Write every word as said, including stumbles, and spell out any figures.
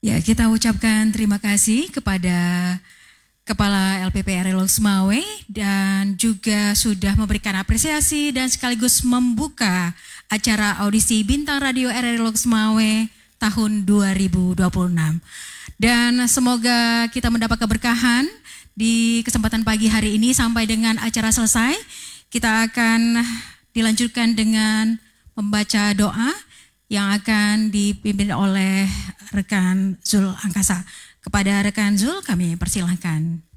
Ya, kita ucapkan terima kasih kepada Kepala L P P R I Loksmawe dan juga sudah memberikan apresiasi dan sekaligus membuka acara audisi Bintang Radio R R I Loksmawe tahun dua ribu dua puluh enam. Dan semoga kita mendapat keberkahan di kesempatan pagi hari ini sampai dengan acara selesai. Kita akan dilanjutkan dengan membaca doa yang akan dipimpin oleh rekan Zul Angkasa. Kepada rekan Zul kami persilahkan.